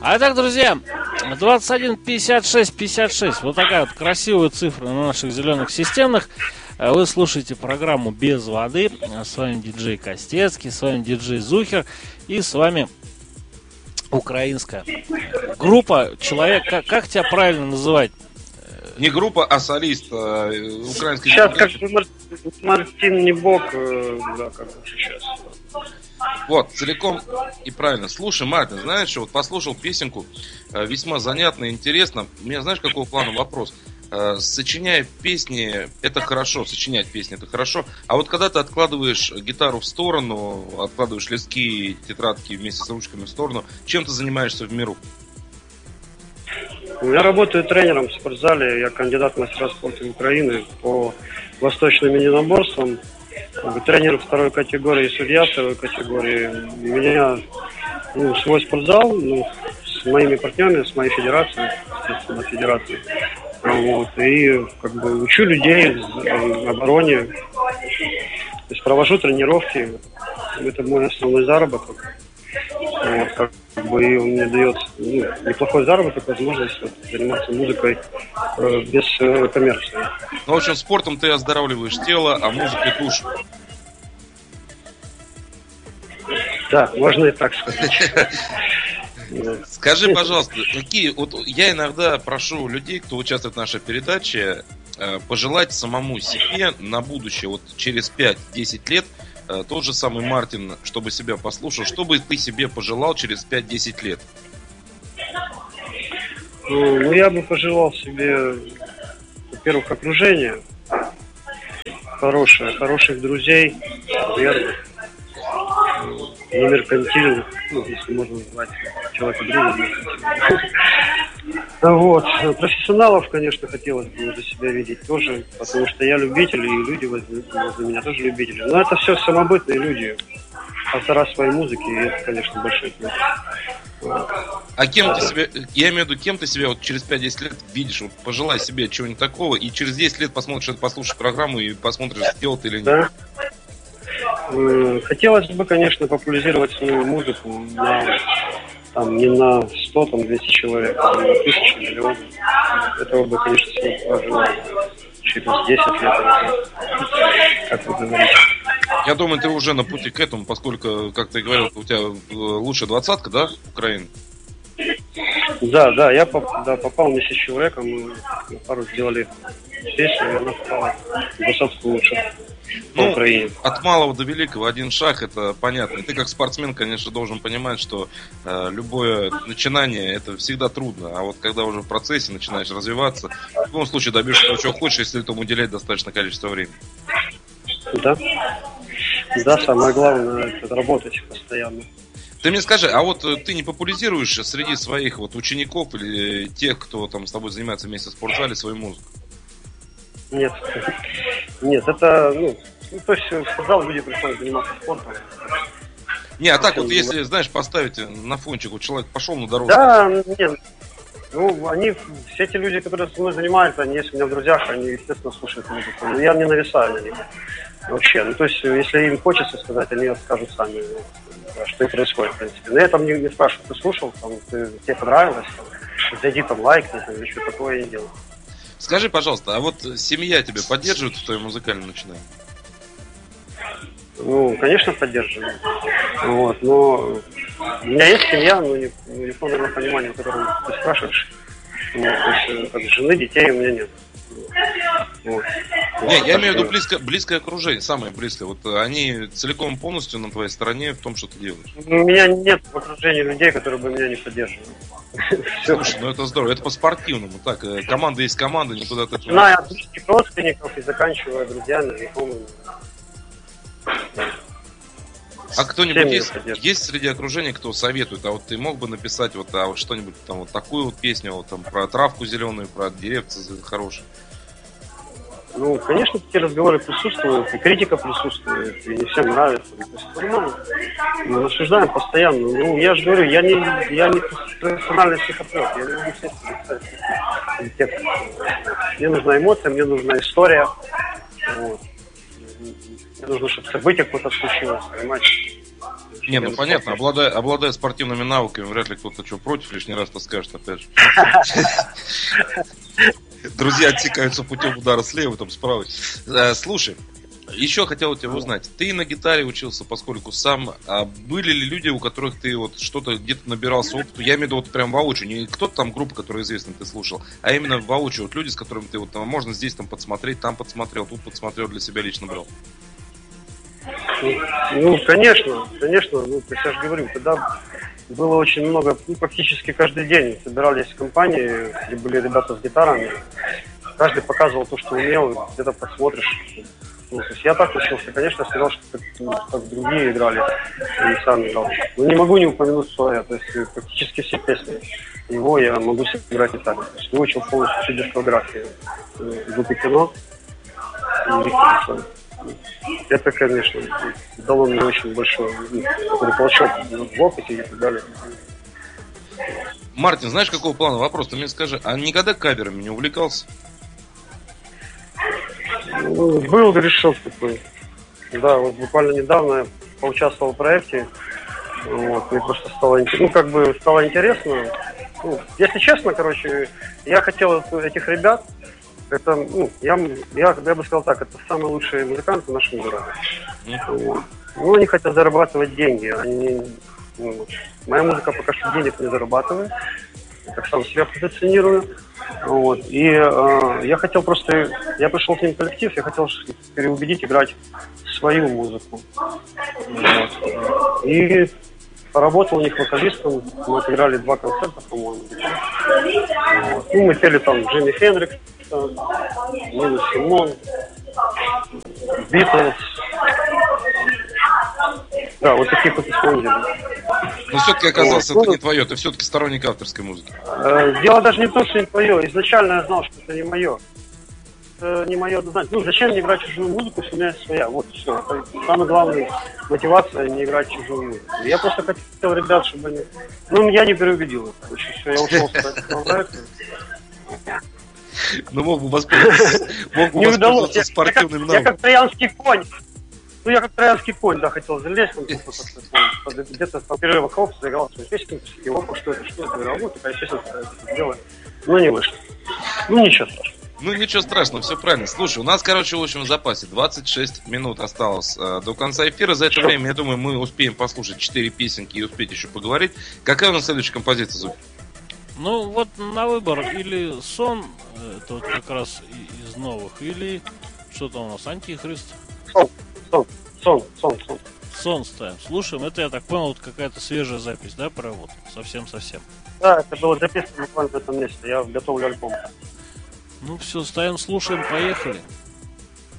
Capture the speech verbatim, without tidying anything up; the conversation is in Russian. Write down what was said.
А так, друзья, двадцать один пятьдесят шесть пятьдесят шесть. Вот такая вот красивая цифра на наших зеленых системных. Вы слушаете программу «Без воды». С вами диджей Костецкий, с вами диджей Зухер. И с вами украинская группа. Человек, как, как тебя правильно называть? Не группа, а солист. А, украинский. Сейчас как бы Мар... Мартин Небок, да, как бы сейчас. Вот, целиком и правильно. Слушай, Мартин, знаешь, что вот послушал песенку, весьма занятно и интересно. У меня, знаешь, какого плана вопрос? Сочиняя песни, это хорошо, сочинять песни, это хорошо. А вот когда ты откладываешь гитару в сторону, откладываешь листки, тетрадки вместе с ручками в сторону, чем ты занимаешься в миру? Я работаю тренером в спортзале, я кандидат в мастера спорта Украины по восточным единоборствам. Тренер второй категории, судья второй категории. У меня ну, свой спортзал, ну, с моими партнерами, с моей федерацией, естественно, федерацией. Вот, и как бы учу людей в обороне, то есть провожу тренировки, это мой основной заработок. Вот, как бы, и он мне дает ну, неплохой заработок, возможность вот, заниматься музыкой э, без э, коммерции. Ну, в общем, спортом ты оздоравливаешь тело, а музыкой душу. Да, можно и так сказать. Скажи, пожалуйста, какие вот я иногда прошу людей, кто участвует в нашей передаче, пожелать самому себе на будущее, вот через пять-десять лет, тот же самый Мартин, чтобы себя послушал, что бы ты себе пожелал через пять-десять лет? Ну, я бы пожелал себе, во-первых, окружение хорошее, хороших друзей, верных, не меркантильных, ну, если можно назвать человека другом. Вот. Профессионалов, конечно, хотелось бы для себя видеть тоже, потому что я любитель, и люди возле, возле меня тоже любители. Но это все самобытные люди, автора своей музыки, и это, конечно, большой плюс. А кем ты себя, я имею в виду, кем ты себя вот через пять-десять лет видишь? Вот пожелай себе чего-нибудь такого, и через десять лет посмотришь, послушаешь программу и посмотришь, сделал ты или нет. Да. Хотелось бы, конечно, популяризировать свою музыку на, там, не на сто, там, двести человек, а на тысячу, миллион. Этого бы, конечно, себе пожелал через десять лет, как вы говорите. Я думаю, ты уже на пути к этому, поскольку, как ты говорил, у тебя лучшая двадцатка, да, Украины? Да, да, я поп, да, попал вместе с человеком, мы пару сделали сессию, и она попала в двадцатку лучше. Ну, от малого до великого один шаг, это понятно. И ты как спортсмен, конечно, должен понимать, что э, любое начинание это всегда трудно. А вот когда уже в процессе начинаешь развиваться, в любом случае добьешься того, чего хочешь, если этому уделять достаточное количество времени. Да. Да, самое главное это работать постоянно. Ты мне скажи, а вот ты не популяризируешь среди своих вот учеников или тех, кто там с тобой занимается вместе в спортзале, свою музыку? Нет. Нет, это, ну, ну, то есть в спортзал люди приходят заниматься спортом. Не, а так вот, если, знаешь, поставить на фончик, вот человек пошел на дорогу. Да, нет. Ну, они, все эти люди, которые со мной занимаются, они есть у меня в друзьях, они, естественно, слушают музыку. Но я не нависаю на них вообще. Ну, то есть, если им хочется сказать, они скажут сами, что и происходит, в принципе. На этом не, не спрашивают, ты слушал, там, ты, тебе понравилось, там, зайди там лайк, там, или что такое я не делаю. Скажи, пожалуйста, а вот семья тебя поддерживает в твоем музыкальном начинании? Ну, конечно, поддерживает. Вот, но у меня есть семья, но не, не в полном понимании, о котором ты спрашиваешь. Вот, то есть, как жены, детей у меня нет. Вот. Не, я имею в виду близко, близкое окружение, самое близкое. Вот они целиком полностью на твоей стороне в том, что ты делаешь. У меня нет в окружении людей, которые бы меня не поддерживали. Слушай, ну это здорово, это по-спортивному. Так, команда есть команда, никуда ты... Начиная от близких родственников и заканчивая друзьями, знакомыми. А кто-нибудь есть, есть среди окружения, кто советует? А вот ты мог бы написать вот, а вот что-нибудь там вот такую вот песню, вот там про травку зеленую, про деревца хорошие? Ну, конечно, такие разговоры присутствуют, и критика присутствует, и не всем нравится. То есть, нормально. Мы обсуждаем постоянно. Ну, я же говорю, я не, я не профессиональный психотерапевт, я не могу сесть текст. Мне нужна эмоция, мне нужна история. Вот. Мне нужно, чтобы событие какое-то случилось, понимаете? Не, ну понятно, обладая, обладая спортивными навыками, вряд ли кто-то что против лишний раз-то скажет, опять же. Друзья отсекаются путем удара слева, там справа. Слушай, еще хотел у тебя узнать. Ты на гитаре учился, поскольку сам. А были ли люди, у которых ты вот что-то где-то набирался опыту? Я имею в виду вот прям воочию. Не кто-то там группа, которая известна, ты слушал, а именно воочию. Вот люди, с которыми ты вот там, можно здесь там подсмотреть, там подсмотрел, тут подсмотрел, для себя лично брал. Ну, конечно, конечно. Ну, я же говорю, когда было очень много, ну, практически каждый день собирались компании, где были ребята с гитарами. Каждый показывал то, что умел, где-то посмотришь. Ну, то есть я так учился, конечно, я сказал, что как, ну, как другие играли, и сам играл. Но не могу не упомянуть Соя, то есть практически все песни его я могу сыграть и так. То есть выучил полностью всю дискографию группы Кино. Это, конечно, дало мне очень большой толчок в опыте и так далее. Мартин, знаешь, какого плана вопрос? Ты мне скажи, а никогда каверами не увлекался? Ну, был грешок такой. Да, вот буквально недавно я поучаствовал в проекте. Вот, мне просто стало интересно. Ну, как бы стало интересно. Ну, если честно, короче, я хотел этих ребят. Это, ну, я, я, я бы сказал так, это самые лучшие музыканты в нашем городе. Вот. Ну, они хотят зарабатывать деньги. Они, ну, моя музыка пока что денег не зарабатывает. Я так сам себя позиционирую. Вот. И э, я хотел просто... Я пришел к ним в коллектив, я хотел переубедить играть свою музыку. Вот. И поработал у них вокалистом. Мы отыграли два концерта, по-моему. Вот. Ну, мы пели там Джимми Хендрикс, Нина Симон, Битлз. Да, вот таких вот исполнителей. Но все-таки оказалось, вот, это ну, не твое, ты все-таки сторонник авторской музыки. Э, дело даже не в том, что не твое. Изначально я знал, что это не мое. Это не мое однозначно. Ну, зачем мне играть чужую музыку, если у меня есть своя? Вот все. Это самая главная мотивация не играть чужую музыку. Я просто хотел, ребят, чтобы они... Ну, я не переубедил их. Короче, все, я ушел с этого проекта. Ну, мог бы воспользоваться, мог бы воспользоваться спортивным навыком. Я как троянский конь. Ну, я как троянский конь, да, хотел залезть, там, где-то в перерывах хоп, заиграл свою песню, и оп, что это, что это, говорю, а вот такая песня сделаю. Ну, не вышло. Ну, ничего страшного. Ну, ничего страшного, все правильно. Слушай, у нас, короче, в общем, в запасе двадцать шесть минут осталось э, до конца эфира. За это время, я думаю, мы успеем послушать четыре песенки и успеть еще поговорить. Какая у нас следующая композиция, Зуб? Ну, вот на выбор или сон, это вот как раз из новых, или что там у нас, Антихрист? Сон, сон, сон, сон, сон. Сон ставим. Слушаем, это, я так понял, вот какая-то свежая запись, да, про вот, совсем-совсем. Да, это было записано буквально в этом месте, я готовлю альбом. Ну все, ставим, слушаем, поехали.